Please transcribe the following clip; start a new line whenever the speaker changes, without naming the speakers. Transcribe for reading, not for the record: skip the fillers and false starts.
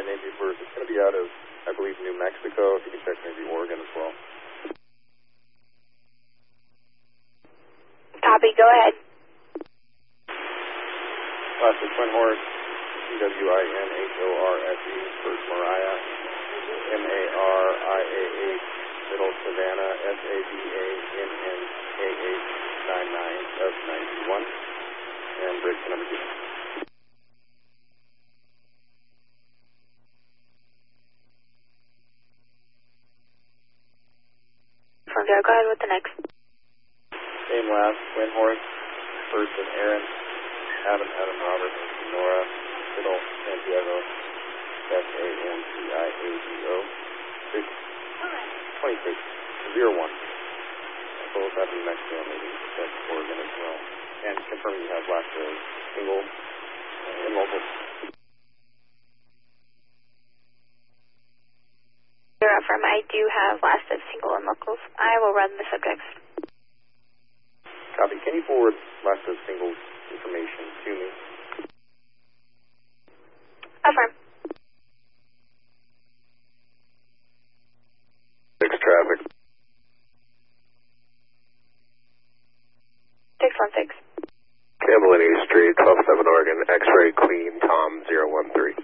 Navy First. It's going to be out of, I believe, New Mexico. If you can check maybe Oregon as well.
Copy, go ahead.
Last is Twin Horse, CWINHORSE, First Mariah, MARIAH, Middle Savannah, SAVANNAH99F91, and bridge to number 2.
From there, go ahead with the next.
Same last, Twin Horse, First and Aaron, Adam Robert, Nora, Middle Santiago, SANTIAGO, 2601. Both out of New Mexico, maybe check Oregon as well. And confirm you have last of single and local.
Affirm, I do have last of single and locals. I will run the subjects.
Copy. Can you forward last of single information to me?
Affirm.
6 traffic.
616.
Campbell Street, 127 Oregon, X-ray clean, Tom 013.